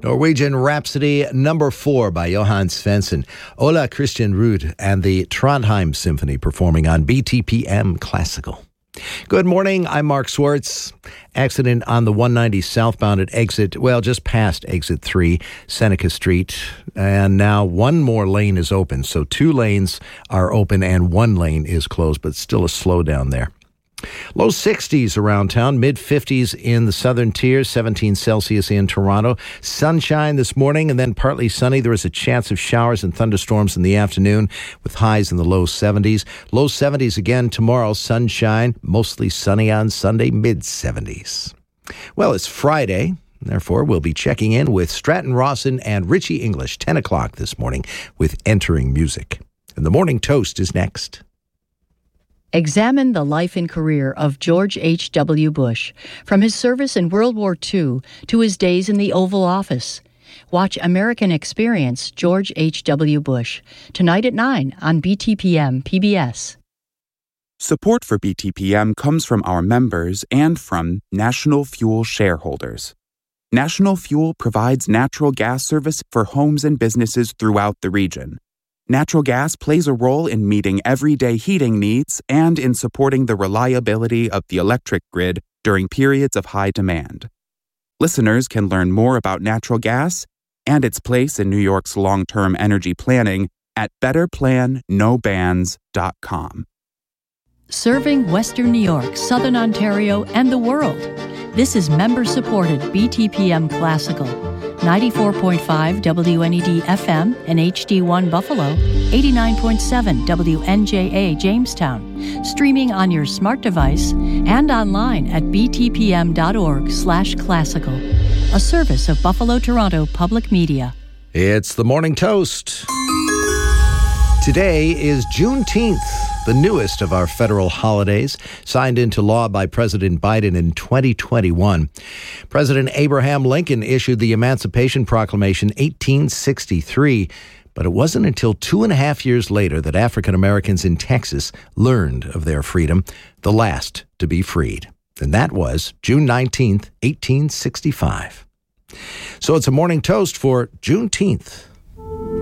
Norwegian Rhapsody number 4 by Johan Svensson. Ola Christian Ruud and the Trondheim Symphony performing on BTPM Classical. Good morning, I'm Mark Swartz. Accident on the 190 southbound at just past exit 3, Seneca Street. And now one more lane is open. So 2 lanes are open and 1 lane is closed, but still a slowdown there. Low 60s around town, mid 50s in the southern tier, 17 Celsius in Toronto. Sunshine this morning and then partly sunny. There is a chance of showers and thunderstorms in the afternoon with highs in the low 70s. Low 70s again tomorrow, sunshine, mostly sunny on Sunday, mid 70s. Well, it's Friday. Therefore, we'll be checking in with Stratton Rawson and Richie English, 10 o'clock this morning with Entering Music. And the Morning Toast is next. Examine the life and career of George H.W. Bush, from his service in World War II to his days in the Oval Office. Watch American Experience George H.W. Bush, tonight at 9 on BTPM PBS. Support for BTPM comes from our members and from National Fuel shareholders. National Fuel provides natural gas service for homes and businesses throughout the region. Natural gas plays a role in meeting everyday heating needs and in supporting the reliability of the electric grid during periods of high demand. Listeners can learn more about natural gas and its place in New York's long-term energy planning at betterplannobans.com. Serving Western New York, Southern Ontario, and the world. This is member-supported BTPM Classical. 94.5 WNED FM and HD1 Buffalo, 89.7 WNJA Jamestown, streaming on your smart device and online at btpm.org/classical, a service of Buffalo Toronto Public Media. It's the Morning Toast. Today is Juneteenth, the newest of our federal holidays, signed into law by President Biden in 2021. President Abraham Lincoln issued the Emancipation Proclamation 1863, but it wasn't until 2.5 years later that African Americans in Texas learned of their freedom, the last to be freed. And that was June 19th, 1865. So it's a morning toast for Juneteenth.